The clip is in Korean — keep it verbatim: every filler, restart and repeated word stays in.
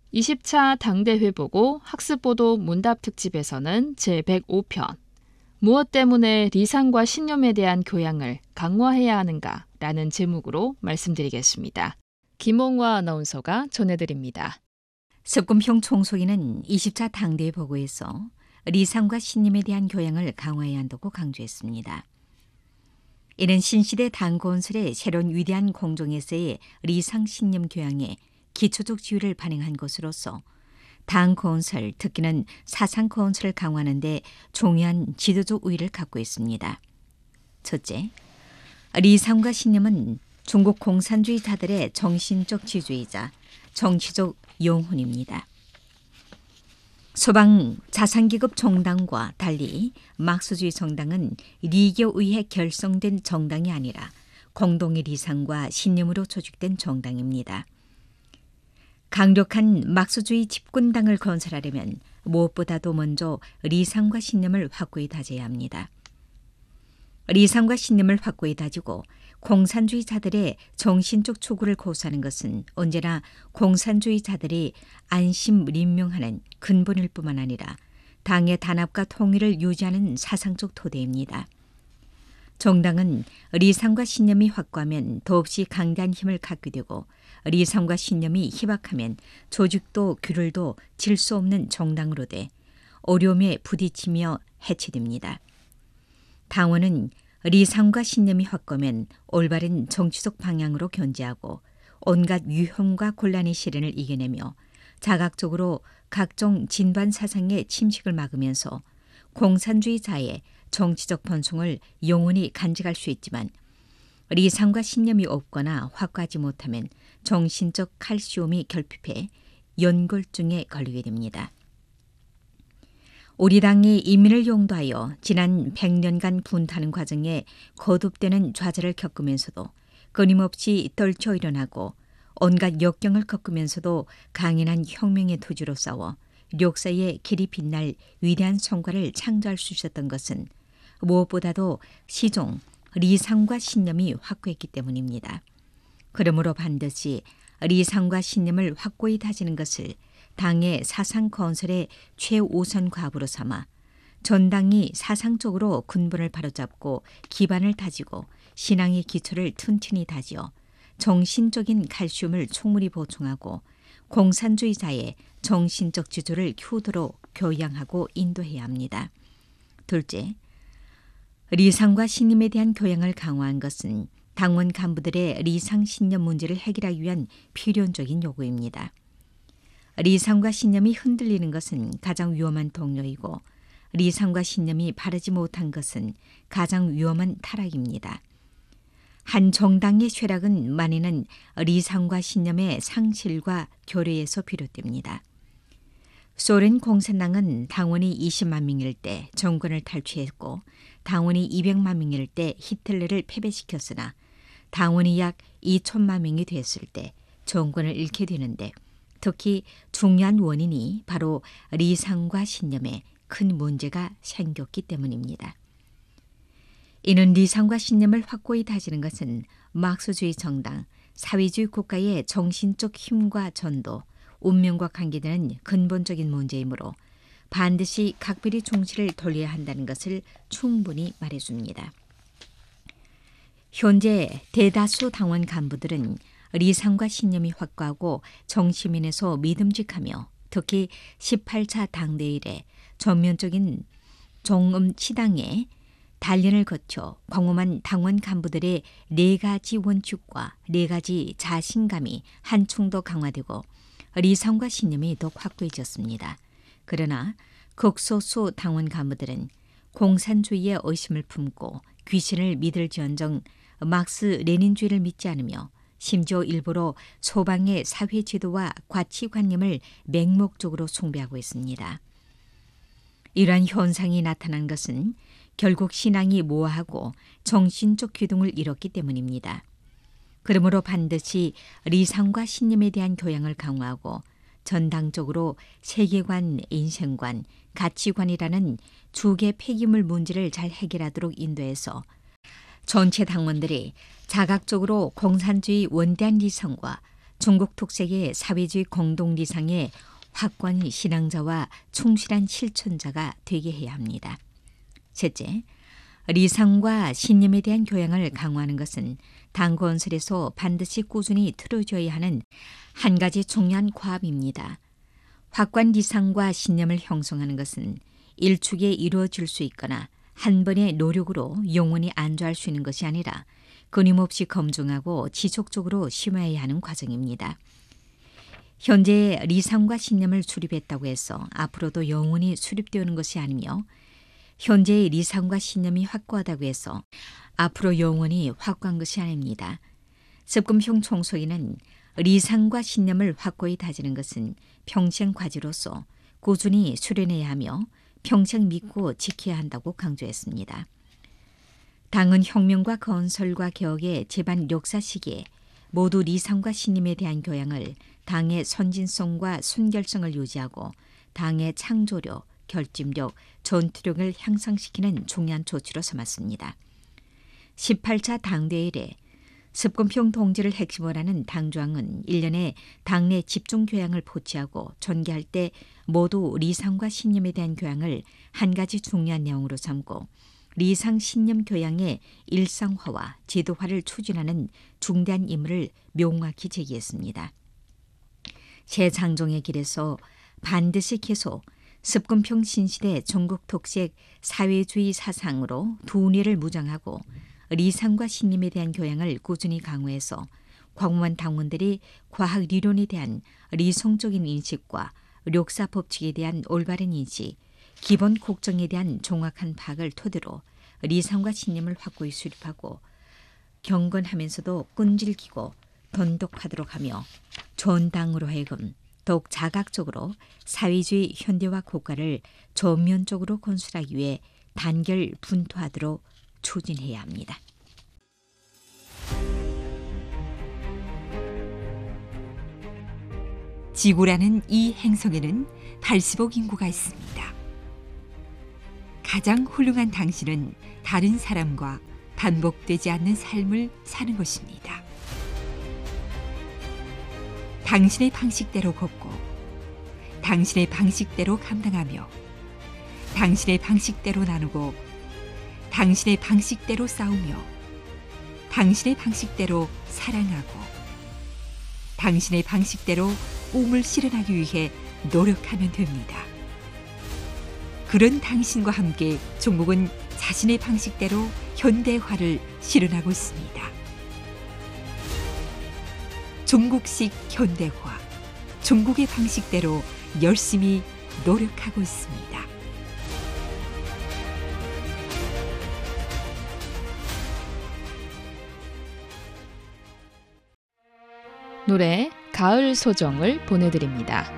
이십 차 당대회 보고 학습보도 문답 특집에서는 제백오 편 무엇 때문에 리상과 신념에 대한 교양을 강화해야 하는가 라는 제목으로 말씀드리겠습니다. 김홍화 아나운서가 전해드립니다. 석금평 총소기는 이십 차 당대회 보고에서 리상과 신념에 대한 교양을 강화해야 한다고 강조했습니다. 이는 신시대 당건설의 새로운 위대한 공정에서의 리상 신념 교양에 기초적 지위를 반영한 것으로서 당 건설, 특히는 사상 건설을 강화하는 데 중요한 지도적 우위를 갖고 있습니다. 첫째, 리상과 신념은 중국 공산주의자들의 정신적 지주이자 정치적 영혼입니다. 소방 자산기급 정당과 달리 막스주의 정당은 리기에 의해 결성된 정당이 아니라 공동의 리상과 신념으로 조직된 정당입니다. 강력한 막스주의 집권당을 건설하려면 무엇보다도 먼저 리상과 신념을 확고히 다져야 합니다. 리상과 신념을 확고히 다지고 공산주의자들의 정신적 추구를 고수하는 것은 언제나 공산주의자들이 안심린명하는 근본일 뿐만 아니라 당의 단합과 통일을 유지하는 사상적 토대입니다. 정당은 리상과 신념이 확고하면 더없이 강대한 힘을 갖게 되고 리상과 신념이 희박하면 조직도 규율도 질 수 없는 정당으로 돼 어려움에 부딪히며 해체됩니다. 당원은 리상과 신념이 확고하면 올바른 정치적 방향으로 견제하고 온갖 위험과 곤란의 시련을 이겨내며 자각적으로 각종 진반 사상의 침식을 막으면서 공산주의자의 정치적 번성을 영원히 간직할 수 있지만 리상과 신념이 없거나 확고하지 못하면 정신적 칼슘이 결핍해 연골증에 걸리게 됩니다. 우리 당이 인민을 용도하여 지난 백 년간 분투하는 과정에 거듭되는 좌절을 겪으면서도 끊임없이 떨쳐 일어나고 온갖 역경을 겪으면서도 강인한 혁명의 투지로 싸워 역사의 길이 빛날 위대한 성과를 창조할 수 있었던 것은 무엇보다도 시종 리상과 신념이 확고했기 때문입니다. 그러므로 반드시 리상과 신념을 확고히 다지는 것을 당의 사상 건설의 최우선 과업으로 삼아 전당이 사상적으로 근본을 바로잡고 기반을 다지고 신앙의 기초를 튼튼히 다지어 정신적인 칼슘을 충분히 보충하고 공산주의자의 정신적 지조를 키우도록 교양하고 인도해야 합니다. 둘째, 리상과 신념에 대한 교양을 강화한 것은 당원 간부들의 리상 신념 문제를 해결하기 위한 필연적인 요구입니다. 리상과 신념이 흔들리는 것은 가장 위험한 동료이고 리상과 신념이 바르지 못한 것은 가장 위험한 타락입니다. 한 정당의 쇠락은 만에는 리상과 신념의 상실과 교류에서 비롯됩니다. 소련 공산당은 당원이 이십만 명일 때 정권을 탈취했고 당원이 이백만 명일 때 히틀러를 패배시켰으나 당원이 약 이천만 명이 됐을 때 정권을 잃게 되는데 특히 중요한 원인이 바로 리상과 신념에 큰 문제가 생겼기 때문입니다. 이는 리상과 신념을 확고히 다지는 것은 막스주의 정당, 사회주의 국가의 정신적 힘과 전도, 운명과 관계되는 근본적인 문제이므로 반드시 각별히 중시를 돌려야 한다는 것을 충분히 말해줍니다. 현재 대다수 당원 간부들은 리상과 신념이 확고하고 정시민에서 믿음직하며 특히 십팔 차 당대회 이래 전면적인 정음치당의 단련을 거쳐 광범한 당원 간부들의 네 가지 원칙과 네 가지 자신감이 한층 더 강화되고 리상과 신념이 더욱 확고해졌습니다. 그러나 극소수 당원 간부들은 공산주의의 의심을 품고 귀신을 믿을지언정 막스 레닌주의를 믿지 않으며 심지어 일부러 소방의 사회제도와 가치관념을 맹목적으로 숭배하고 있습니다. 이러한 현상이 나타난 것은 결국 신앙이 모호하고 정신적 기둥을 잃었기 때문입니다. 그러므로 반드시 리상과 신념에 대한 교양을 강화하고 전당적으로 세계관, 인생관, 가치관이라는 주계 폐기물 문제를 잘 해결하도록 인도해서 전체 당원들이 자각적으로 공산주의 원대한 리상과 중국 특색의 사회주의 공동리상의 확고한 신앙자와 충실한 실천자가 되게 해야 합니다. 셋째, 리상과 신념에 대한 교양을 강화하는 것은 당 건설에서 반드시 꾸준히 틀어져야 하는 한 가지 중요한 과업입니다. 확고한 리상과 신념을 형성하는 것은 일축에 이루어질 수 있거나 한 번의 노력으로 영원히 안주할 수 있는 것이 아니라 끊임없이 검증하고 지속적으로 심화해야 하는 과정입니다. 현재 리상과 신념을 수립했다고 해서 앞으로도 영원히 수립되는 것이 아니며 현재의 리상과 신념이 확고하다고 해서 앞으로 영원히 확고한 것이 아닙니다. 습금평 총소인은 리상과 신념을 확고히 다지는 것은 평생 과제로서 꾸준히 수련해야 하며 평생 믿고 지켜야 한다고 강조했습니다. 당은 혁명과 건설과 개혁의 제반 역사 시기에 모두 리상과 신념에 대한 교양을 당의 선진성과 순결성을 유지하고 당의 창조력, 결집력, 전투력을 향상시키는 중요한 조치로 삼았습니다. 십팔 차 당대회 이래 습금평 동지를 핵심으로 하는 당조항은 일 년에 당내 집중 교양을 포치하고 전개할 때 모두 리상과 신념에 대한 교양을 한 가지 중요한 내용으로 삼고 리상 신념 교양의 일상화와 제도화를 추진하는 중대한 임무를 명확히 제기했습니다. 새 장정의 길에서 반드시 계속 습금평 신시대 중국 특색 사회주의 사상으로 두뇌를 무장하고 리상과 신념에 대한 교양을 꾸준히 강화해서 광무원 당원들이 과학 리론에 대한 리성적인 인식과 역사 법칙에 대한 올바른 인식, 기본 국정에 대한 정확한 파악을 토대로 리상과 신념을 확고히 수립하고 경건하면서도 끈질기고 돈독하도록 하며 전당으로 하여금 더욱 자각적으로 사회주의 현대화 국가를 전면적으로 건설하기 위해 단결 분투하도록 추진해야 합니다. 지구라는 이 행성에는 팔십억 인구가 있습니다. 가장 훌륭한 당신은 다른 사람과 반복되지 않는 삶을 사는 것입니다. 당신의 방식대로 걷고 당신의 방식대로 감당하며 당신의 방식대로 나누고 당신의 방식대로 싸우며 당신의 방식대로 사랑하고 당신의 방식대로 꿈을 실현하기 위해 노력하면 됩니다. 그런 당신과 함께 중국은 자신의 방식대로 현대화를 실현하고 있습니다. 중국식 현대화, 중국의 방식대로 열심히 노력하고 있습니다. 노래 가을 소정을 보내드립니다.